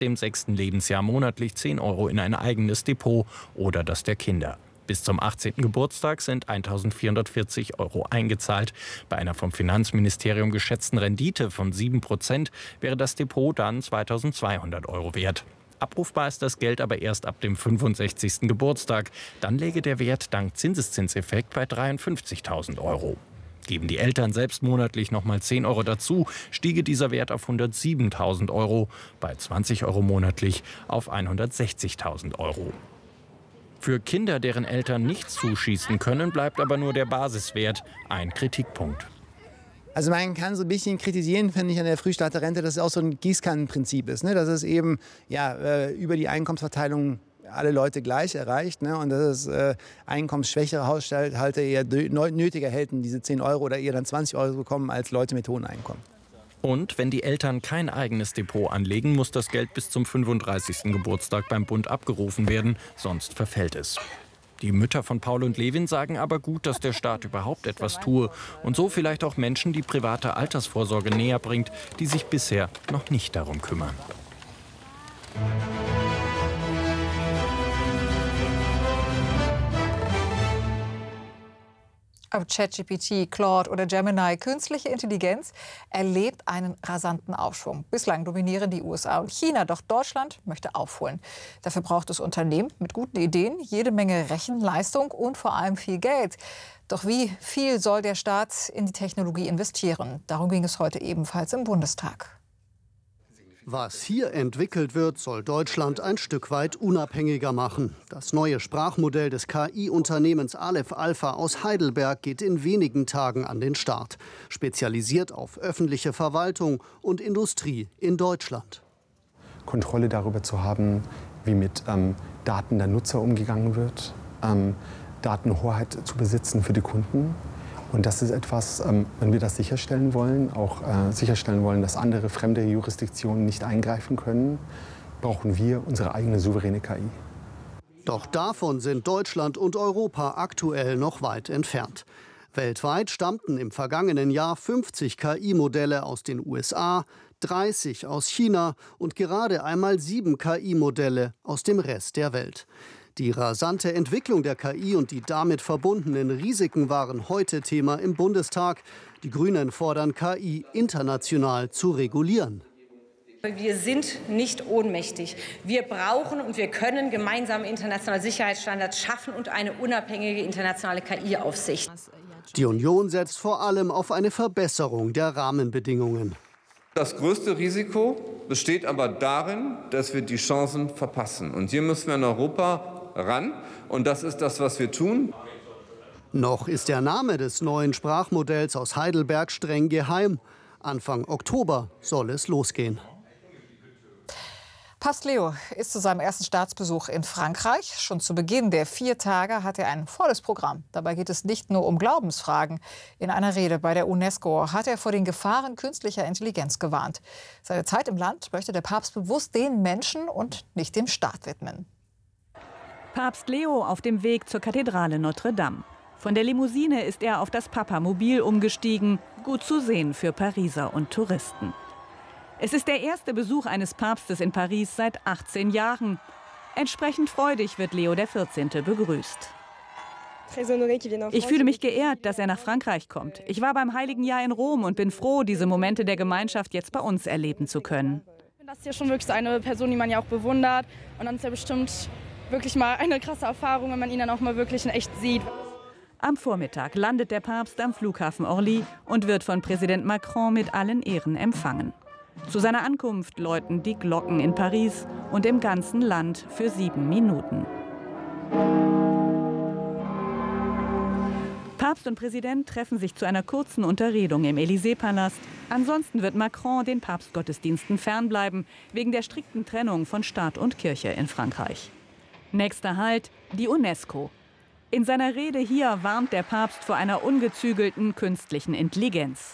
dem 6. Lebensjahr monatlich 10 € in ein eigenes Depot oder das der Kinder. Bis zum 18. Geburtstag sind 1.440 € eingezahlt. Bei einer vom Finanzministerium geschätzten Rendite von 7% wäre das Depot dann 2.200 € wert. Abrufbar ist das Geld aber erst ab dem 65. Geburtstag. Dann läge der Wert dank Zinseszinseffekt bei 53.000 €. Geben die Eltern selbst monatlich nochmal 10 € dazu, stiege dieser Wert auf 107.000 €, bei 20 € monatlich auf 160.000 €. Für Kinder, deren Eltern nicht zuschießen können, bleibt aber nur der Basiswert ein Kritikpunkt. Also man kann so ein bisschen kritisieren, finde ich, an der Frühstarterrente, dass es auch so ein Gießkannenprinzip ist, ne? Dass es eben über die Einkommensverteilung alle Leute gleich erreicht, ne? Und dass es einkommensschwächere Haushalte eher nötiger hätten, diese 10 € oder eher dann 20 € bekommen, als Leute mit hohen Einkommen. Und wenn die Eltern kein eigenes Depot anlegen, muss das Geld bis zum 35. Geburtstag beim Bund abgerufen werden, sonst verfällt es. Die Mütter von Paul und Levin sagen aber gut, dass der Staat überhaupt etwas tue und so vielleicht auch Menschen die private Altersvorsorge näher bringt, die sich bisher noch nicht darum kümmern. Ob ChatGPT, Claude oder Gemini, künstliche Intelligenz erlebt einen rasanten Aufschwung. Bislang dominieren die USA und China, doch Deutschland möchte aufholen. Dafür braucht es Unternehmen mit guten Ideen, jede Menge Rechenleistung und vor allem viel Geld. Doch wie viel soll der Staat in die Technologie investieren? Darum ging es heute ebenfalls im Bundestag. Was hier entwickelt wird, soll Deutschland ein Stück weit unabhängiger machen. Das neue Sprachmodell des KI-Unternehmens Aleph Alpha aus Heidelberg geht in wenigen Tagen an den Start. Spezialisiert auf öffentliche Verwaltung und Industrie in Deutschland. Kontrolle darüber zu haben, wie mit Daten der Nutzer umgegangen wird, Datenhoheit zu besitzen für die Kunden. Und das ist etwas, wenn wir das sicherstellen wollen, auch sicherstellen wollen, dass andere fremde Jurisdiktionen nicht eingreifen können, brauchen wir unsere eigene souveräne KI. Doch davon sind Deutschland und Europa aktuell noch weit entfernt. Weltweit stammten im vergangenen Jahr 50 KI-Modelle aus den USA, 30 aus China und gerade einmal 7 KI-Modelle aus dem Rest der Welt. Die rasante Entwicklung der KI und die damit verbundenen Risiken waren heute Thema im Bundestag. Die Grünen fordern, KI international zu regulieren. Wir sind nicht ohnmächtig. Wir brauchen und wir können gemeinsame internationale Sicherheitsstandards schaffen und eine unabhängige internationale KI-Aufsicht. Die Union setzt vor allem auf eine Verbesserung der Rahmenbedingungen. Das größte Risiko besteht aber darin, dass wir die Chancen verpassen. Und hier müssen wir in Europa ran. Und das ist das, was wir tun. Noch ist der Name des neuen Sprachmodells aus Heidelberg streng geheim. Anfang Oktober soll es losgehen. Papst Leo ist zu seinem ersten Staatsbesuch in Frankreich. Schon zu Beginn der 4 Tage hat er ein volles Programm. Dabei geht es nicht nur um Glaubensfragen. In einer Rede bei der UNESCO hat er vor den Gefahren künstlicher Intelligenz gewarnt. Seine Zeit im Land möchte der Papst bewusst den Menschen und nicht dem Staat widmen. Papst Leo auf dem Weg zur Kathedrale Notre Dame. Von der Limousine ist er auf das Papamobil umgestiegen. Gut zu sehen für Pariser und Touristen. Es ist der erste Besuch eines Papstes in Paris seit 18 Jahren. Entsprechend freudig wird Leo XIV. Begrüßt. Ich fühle mich geehrt, dass er nach Frankreich kommt. Ich war beim Heiligen Jahr in Rom und bin froh, diese Momente der Gemeinschaft jetzt bei uns erleben zu können. Das ist ja schon wirklich eine Person, die man ja auch bewundert. Und dann ist ja bestimmt wirklich mal eine krasse Erfahrung, wenn man ihn dann auch mal wirklich in echt sieht. Am Vormittag landet der Papst am Flughafen Orly und wird von Präsident Macron mit allen Ehren empfangen. Zu seiner Ankunft läuten die Glocken in Paris und im ganzen Land für 7 Minuten. Papst und Präsident treffen sich zu einer kurzen Unterredung im Élysée-Palast. Ansonsten wird Macron den Papstgottesdiensten fernbleiben, wegen der strikten Trennung von Staat und Kirche in Frankreich. Nächster Halt, die UNESCO. In seiner Rede hier warnt der Papst vor einer ungezügelten künstlichen Intelligenz.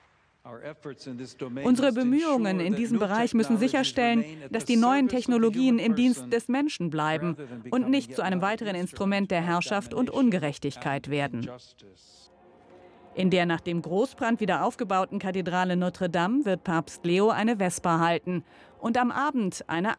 Unsere Bemühungen in diesem Bereich müssen sicherstellen, dass die neuen Technologien im Dienst des Menschen bleiben und nicht zu einem weiteren Instrument der Herrschaft und Ungerechtigkeit werden. In der nach dem Großbrand wieder aufgebauten Kathedrale Notre Dame wird Papst Leo eine Vesper halten und am Abend eine